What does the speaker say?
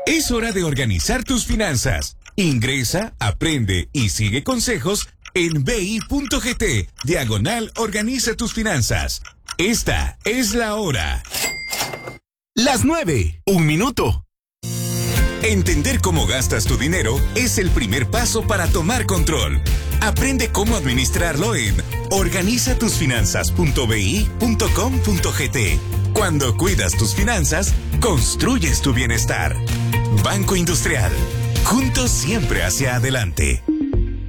Es hora de organizar tus finanzas. Ingresa, aprende y sigue consejos en bi.gt/organiza tus finanzas. Esta es la hora. Las 9:01. Entender cómo gastas tu dinero es el primer paso para tomar control. Aprende cómo administrarlo en organizatusfinanzas.bi.com.gt. Cuando cuidas tus finanzas, construyes tu bienestar. Banco Industrial. Juntos siempre hacia adelante.